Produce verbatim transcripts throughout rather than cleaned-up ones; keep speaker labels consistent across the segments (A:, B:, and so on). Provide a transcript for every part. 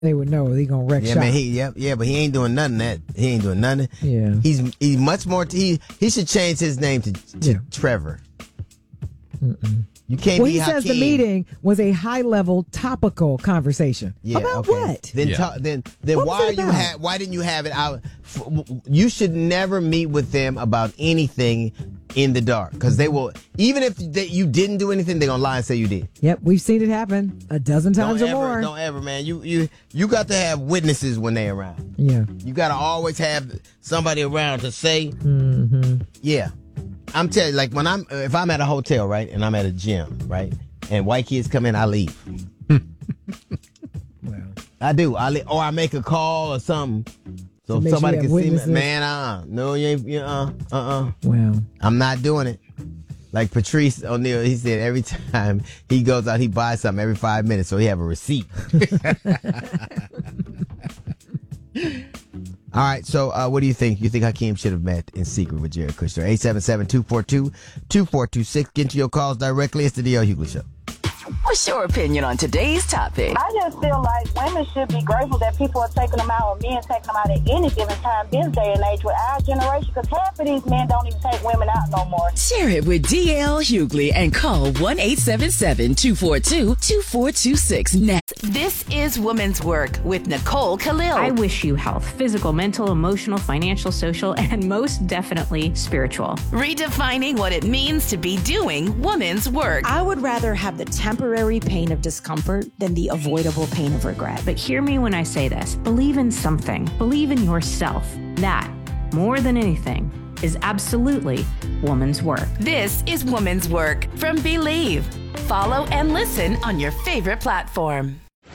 A: they would know he gonna wreck
B: yeah,
A: shop.
B: man, he, yeah, yeah, but he ain't doing nothing that. He ain't doing nothing.
A: Yeah.
B: He's he's much more, he he should change his name to, to
A: Yeah.
B: Trevor.
A: Mm-mm.
B: You can't
A: Well,
B: be
A: he says
B: Hakeem.
A: the meeting was a high-level, topical conversation.
B: Yeah,
A: about
B: okay.
A: what?
B: Then,
C: Yeah.
B: ta- then, then
A: What was
B: why
A: it
B: are you
A: about?
B: ha- Why didn't you have it out? F- you should never meet with them about anything in the dark, because they will. Even if they, you didn't do anything, they're gonna lie and say you did.
A: Yep, we've seen it happen a dozen times
B: don't
A: or
B: ever,
A: more.
B: Don't ever, man. You you you got to have witnesses when they around.
A: Yeah.
B: You got to always have somebody around to say,
A: Mm-hmm.
B: yeah. I'm telling you, like when I'm if I'm at a hotel, right, and I'm at a gym, right, and white kids come in, I leave.
A: Well,
B: I do. I li- or I make a call or something, so
A: To make
B: somebody
A: sure you
B: can
A: have
B: see me.
A: witnesses.
B: Man, uh, no, you ain't. You uh, uh, uh.
A: well.
B: I'm not doing it. Like Patrice O'Neal, he said every time he goes out, he buys something every five minutes, so he have a receipt. All right, so uh, what do you think? You think Hakeem should have met in secret with Jared Kushner? eight seven seven, two four two, two four two six. Get into your calls directly. It's the D L Hughley Show.
D: What's your opinion on today's topic?
E: I just feel like women should be grateful that people are taking them out, or men taking them out at any given time this day and age with our generation, because half of these men don't even take women out no more.
D: Share it with D L Hughley and call one eight seven seven, two four two, two four two six next. This is Women's Work with Nicole Khalil.
F: I wish you health, physical, mental, emotional, financial, social, and most definitely spiritual.
D: Redefining what it means to be doing women's work.
G: I would rather have the temporary pain of discomfort than the avoidable pain of regret.
F: But hear me when I say this. Believe in something. Believe in yourself. That, more than anything, is absolutely woman's work.
D: This is Women's Work from Believe. Follow and listen on your favorite platform.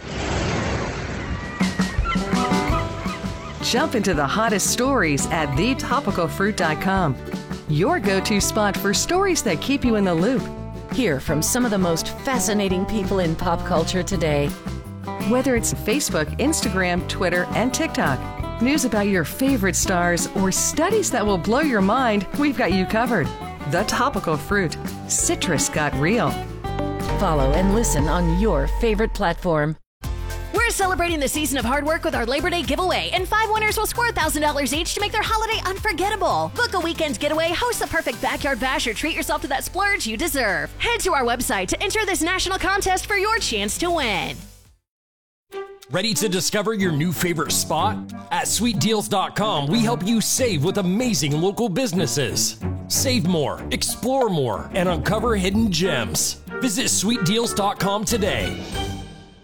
H: Jump into the hottest stories at the topical fruit dot com. Your go-to spot for stories that keep you in the loop.
I: Hear from some of the most fascinating people in pop culture today.
H: Whether it's Facebook, Instagram, Twitter, and TikTok, news about your favorite stars, or studies that will blow your mind, we've got you covered. The Topical Fruit. Citrus got real.
I: Follow and listen on your favorite platform.
J: We're celebrating the season of hard work with our Labor Day giveaway, and five winners will score one thousand dollars each to make their holiday unforgettable. Book a weekend getaway, host the perfect backyard bash, or treat yourself to that splurge you deserve. Head to our website to enter this national contest for your chance to win.
K: Ready to discover your new favorite spot? At sweet deals dot com, we help you save with amazing local businesses. Save more, explore more, and uncover hidden gems. Visit sweet deals dot com today.